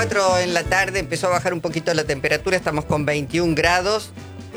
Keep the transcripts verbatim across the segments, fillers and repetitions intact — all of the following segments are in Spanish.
cuatro en la tarde, empezó a bajar un poquito la temperatura, estamos con veintiún grados.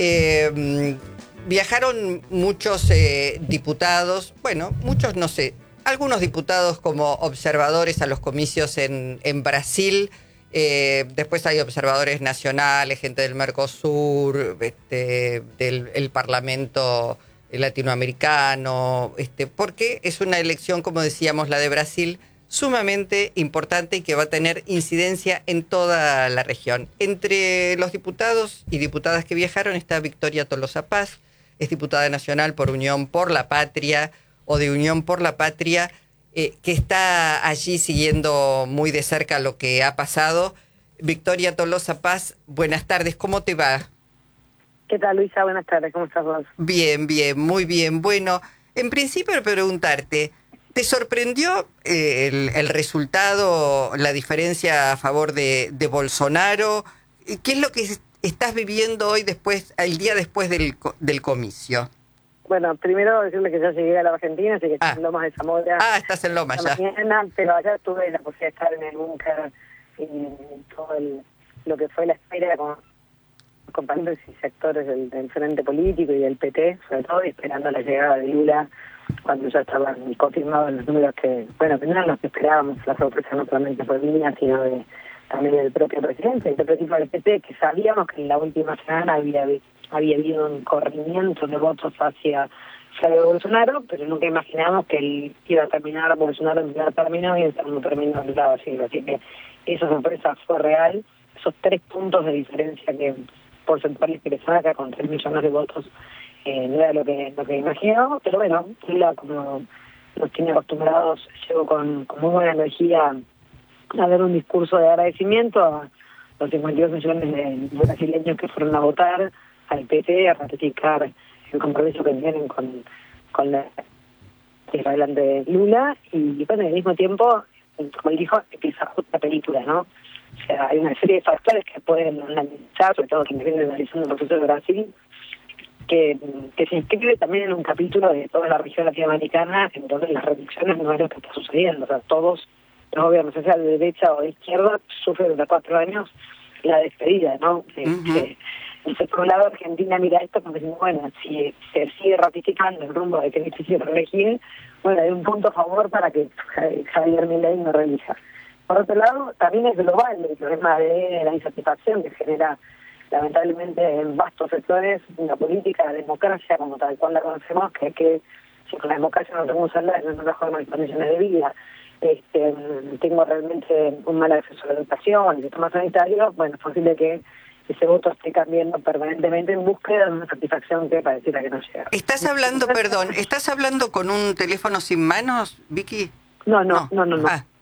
Eh, viajaron muchos eh, diputados, bueno, muchos no sé, algunos diputados como observadores a los comicios en, en Brasil. Eh, después hay observadores nacionales, gente del Mercosur, este, del el Parlamento latinoamericano, este, porque es una elección, como decíamos, la de Brasil, sumamente importante y que va a tener incidencia en toda la región. Entre los diputados y diputadas que viajaron está Victoria Tolosa Paz, es diputada nacional por Unión por la Patria o de Unión por la Patria, eh, que está allí siguiendo muy de cerca lo que ha pasado. Victoria Tolosa Paz, buenas tardes, ¿cómo te va? ¿Qué tal, Luisa? Buenas tardes, ¿cómo estás vos? Bien, bien, muy bien. Bueno, en principio preguntarte, ¿te sorprendió eh, el, el resultado, la diferencia a favor de, de Bolsonaro? ¿Qué es lo que estás viviendo hoy, después, el día después del, del comicio? Bueno, primero decirle que ya llegué a la Argentina, así que estoy ah. en Lomas de Zamora. Ah, estás en Lomas ya. Mañana, pero allá tuve la posibilidad de estar en el búnker y todo el, lo que fue la espera con compañeros y sectores del, del Frente Político y del P T, sobre todo, y esperando la llegada de Lula, cuando ya estaban confirmados los números que, bueno, que no eran los que esperábamos, la sorpresa no solamente fue mía, sino de, también del propio presidente, el propio del P T, que sabíamos que en la última semana había, había habido un corrimiento de votos hacia Jair Bolsonaro, pero nunca imaginamos que él iba a terminar Bolsonaro en primer término y en segundo término en lado así, así que esa sorpresa fue real, esos tres puntos de diferencia que porcentuales que le saca con tres millones de votos, eh, no era lo que lo que imaginaba, pero bueno, Lula, como nos tiene acostumbrados, llegó con, con muy buena energía a dar un discurso de agradecimiento a los cincuenta y dos millones de brasileños que fueron a votar, al P T, a ratificar el compromiso que tienen con, con la adelante de Lula, y bueno, al mismo tiempo, como él dijo, empieza otra película, ¿no? O sea, hay una serie de factores que pueden analizar, sobre todo quienes vienen analizando el proceso de Brasil, que, que se inscribe también en un capítulo de toda la región latinoamericana, en donde las reducciones no es lo que está sucediendo. O sea, todos los gobiernos, sea de derecha o de izquierda, sufren durante cuatro años la despedida, ¿no? Uh-huh. eh, entonces, por un lado, Argentina mira esto como diciendo, bueno, si se sigue ratificando el rumbo de que es difícil reelegir, bueno, hay un punto a favor para que Javier Milei no reelija. Por otro lado, también es global el problema de la insatisfacción que genera, lamentablemente, en vastos sectores una política, la democracia como tal cual la conocemos, que es que si con la democracia no tenemos salario, no mejoramos mis condiciones de vida, este, tengo realmente un mal acceso a la educación, el sistema sanitario, bueno, es posible que ese voto esté cambiando permanentemente en búsqueda de una satisfacción que pareciera que no llega. ¿Estás hablando, perdón, estás hablando con un teléfono sin manos, Vicky? No, no, no, no, no. Ah,